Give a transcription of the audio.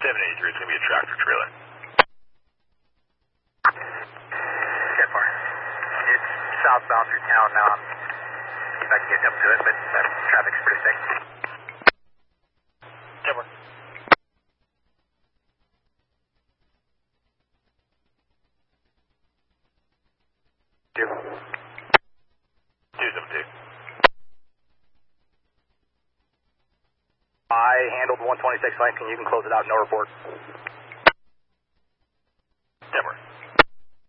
783, it's going to be a tractor trailer. 10-4. It's southbound through town now. See if I can get up to it, but traffic's pretty thick. 10-4. Two. 272. I handled 126 Lincoln. You can close it out. No report. 10-4.